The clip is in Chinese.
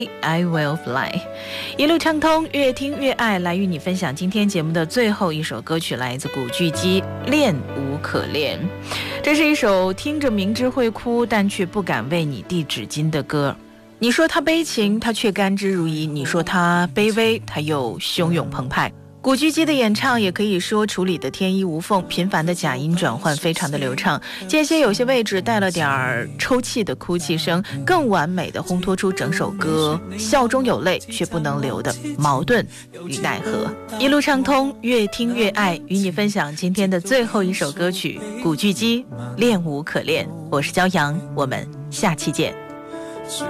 I will fly， 一路畅通，越听越爱。来与你分享今天节目的最后一首歌曲，来自古巨基《恋无可恋》。这是一首听着明知会哭，但却不敢为你递纸巾的歌。你说他悲情，他却甘之如饴；你说他卑微，他又汹涌澎湃。古巨基的演唱也可以说处理的天衣无缝，频繁的假音转换非常的流畅，间歇有些位置带了点儿抽泣的哭泣声，更完美的烘托出整首歌笑中有泪却不能流的矛盾与奈何。一路畅通，越听越爱，与你分享今天的最后一首歌曲，古巨基《恋无可恋》。我是骄阳，我们下期见。